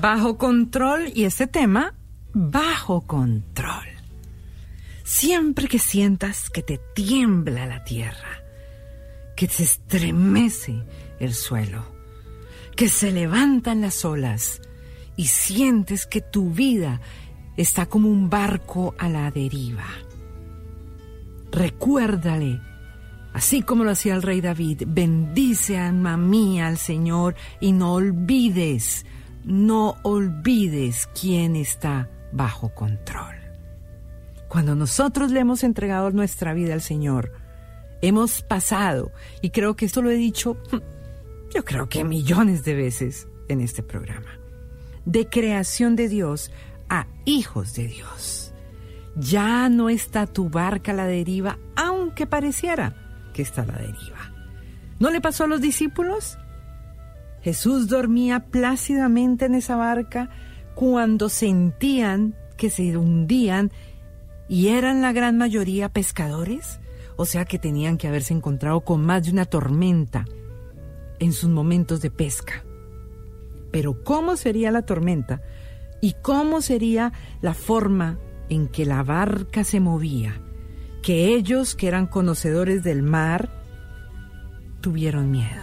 Bajo control, y este tema, bajo control. Siempre que sientas que te tiembla la tierra, que se estremece el suelo, que se levantan las olas y sientes que tu vida está como un barco a la deriva, recuérdale, así como lo hacía el rey David, bendice, alma mía, al Señor, y no olvides quién está bajo control. Cuando nosotros le hemos entregado nuestra vida al Señor, hemos pasado, y creo que esto lo he dicho, yo creo que millones de veces en este programa, de creación de Dios a hijos de Dios. Ya no está tu barca a la deriva, aunque pareciera que está a la deriva. ¿No le pasó a los discípulos? Jesús dormía plácidamente en esa barca cuando sentían que se hundían y eran la gran mayoría pescadores, o sea que tenían que haberse encontrado con más de una tormenta en sus momentos de pesca. Pero ¿cómo sería la tormenta y cómo sería la forma en que la barca se movía? Que ellos, que eran conocedores del mar, tuvieron miedo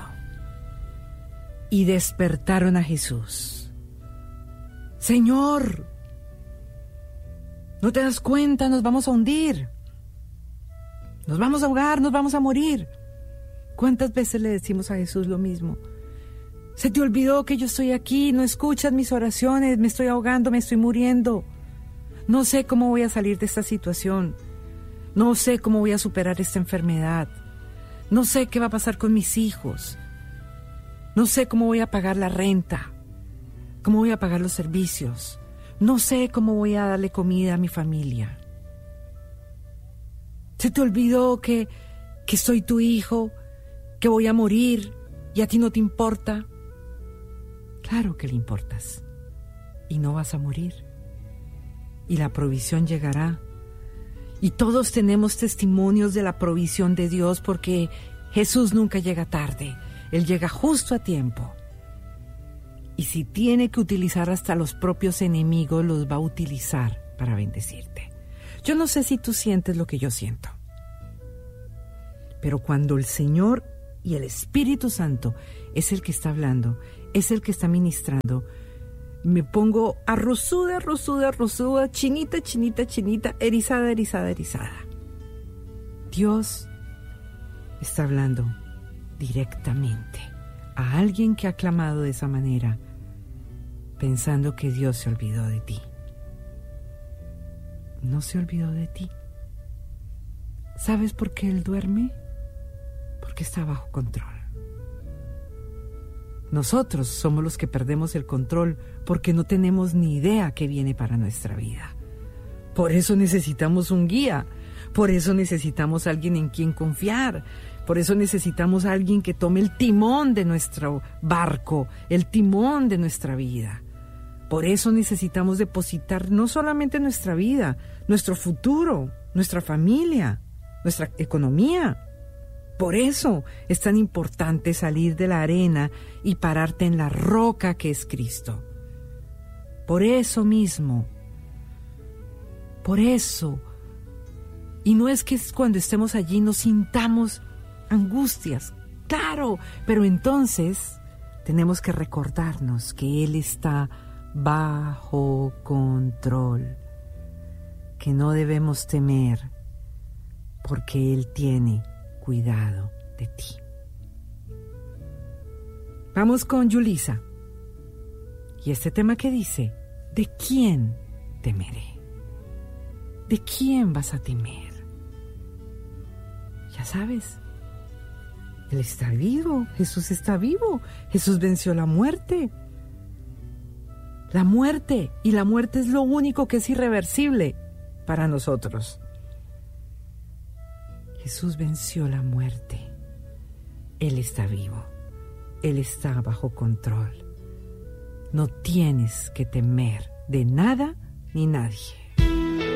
y despertaron a Jesús. Señor, ¿no te das cuenta? Nos vamos a hundir, nos vamos a ahogar, nos vamos a morir. ¿Cuántas veces le decimos a Jesús lo mismo? Se te olvidó que yo estoy aquí, no escuchas mis oraciones, me estoy ahogando, me estoy muriendo. No sé cómo voy a salir de esta situación. No sé cómo voy a superar esta enfermedad. No sé qué va a pasar con mis hijos. No sé cómo voy a pagar la renta. ¿Cómo voy a pagar los servicios? No sé cómo voy a darle comida a mi familia. ¿Se te olvidó que soy tu hijo, que voy a morir y a ti no te importa? Claro que le importas. Y no vas a morir. Y la provisión llegará. Y todos tenemos testimonios de la provisión de Dios, porque Jesús nunca llega tarde. Él llega justo a tiempo. Y si tiene que utilizar hasta los propios enemigos, los va a utilizar para bendecirte. Yo no sé si tú sientes lo que yo siento, pero cuando el Señor y el Espíritu Santo es el que está hablando, es el que está ministrando, me pongo arrozuda, chinita, erizada. Dios está hablando directamente a alguien que ha clamado de esa manera, pensando que Dios se olvidó de ti. No se olvidó de ti. ¿Sabes por qué Él duerme? Porque está bajo control. Nosotros somos los que perdemos el control porque no tenemos ni idea qué viene para nuestra vida. Por eso necesitamos un guía, por eso necesitamos alguien en quien confiar, por eso necesitamos alguien que tome el timón de nuestro barco, el timón de nuestra vida. Por eso necesitamos depositar no solamente nuestra vida, nuestro futuro, nuestra familia, nuestra economía. Por eso es tan importante salir de la arena y pararte en la roca que es Cristo. Por eso mismo. Por eso. Y no es que cuando estemos allí nos sintamos angustias. Claro, pero entonces tenemos que recordarnos que Él está bajo control. Que no debemos temer porque Él tiene cuidado de ti. Vamos con Yulisa. Y este tema que dice, ¿de quién temeré? ¿De quién vas a temer? Ya sabes, Él está vivo, Jesús está vivo, Jesús venció la muerte. La muerte, y la muerte es lo único que es irreversible para nosotros. Jesús venció la muerte. Él está vivo. Él está bajo control. No tienes que temer de nada ni nadie.